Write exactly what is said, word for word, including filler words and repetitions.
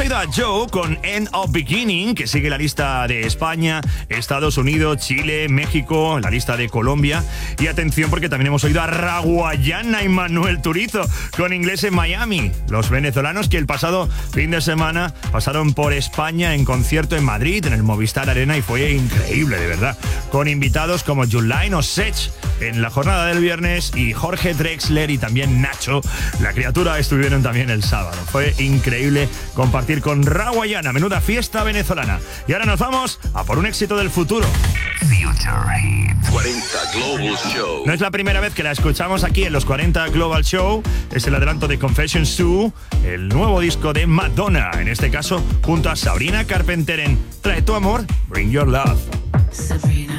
oído a Joe con End of Beginning, que sigue la lista de España, Estados Unidos, Chile, México, la lista de Colombia. Y atención, porque también hemos oído a Raguayana y Manuel Turizo con Inglés en Miami. Los venezolanos que el pasado fin de semana pasaron por España en concierto en Madrid, en el Movistar Arena, y fue increíble, de verdad. Con invitados como Julain o Sech en la jornada del viernes y Jorge Drexler y también Nacho, la criatura, estuvieron también el sábado. Fue increíble compartir con Raguayana, menuda fiesta venezolana. Y ahora nos vamos a por un éxito del futuro. cuarenta Global Show. No es la primera vez que la escuchamos aquí en los cuarenta Global Show. Es el adelanto de Confessions dos, el nuevo disco de Madonna, en este caso junto a Sabrina Carpenter en Trae tu amor, Bring Your Love. Sabrina.